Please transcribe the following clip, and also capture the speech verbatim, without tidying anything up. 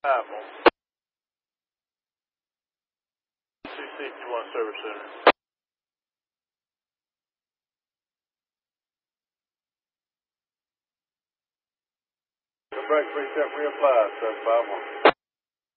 five one. C sixty-one Service Center. Come back, reset, reapply, seven five one.